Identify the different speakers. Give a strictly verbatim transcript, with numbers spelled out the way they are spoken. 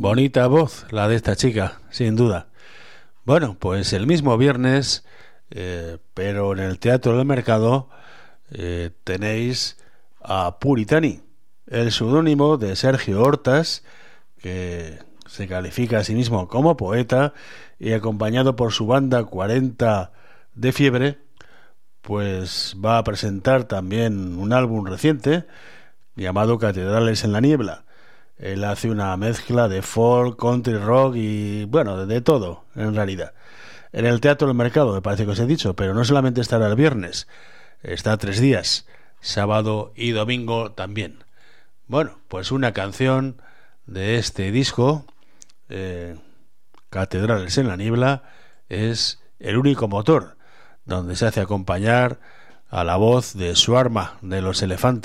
Speaker 1: Bonita voz la de esta chica, sin duda. Bueno, pues el mismo viernes, eh, pero en el Teatro del Mercado, eh, tenéis a Puritani, el seudónimo de Sergio Hortas, que se califica a sí mismo como poeta, y acompañado por su banda cuarenta de Fiebre, pues va a presentar también un álbum reciente llamado Catedrales en la Niebla. Él hace una mezcla de folk, country rock y, bueno, de, de todo, en realidad. En el Teatro del Mercado, me parece que os he dicho, pero no solamente estará el viernes, está tres días, sábado y domingo también. Bueno, pues una canción de este disco, eh, Catedrales en la Niebla, es El único motor, donde se hace acompañar a la voz de Suarma, de Los Elefantes.